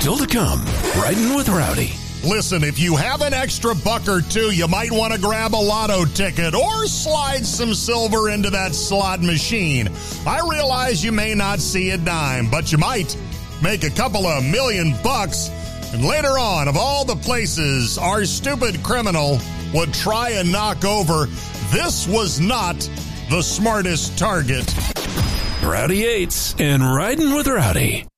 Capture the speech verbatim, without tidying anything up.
Still to come, Riding with Rowdy. Listen, if you have an extra buck or two, you might want to grab a lotto ticket or slide some silver into that slot machine. I realize you may not see a dime, but you might make a couple of million bucks. And later on, of all the places our stupid criminal would try and knock over, this was not the smartest target. Rowdy Yates and Riding with Rowdy.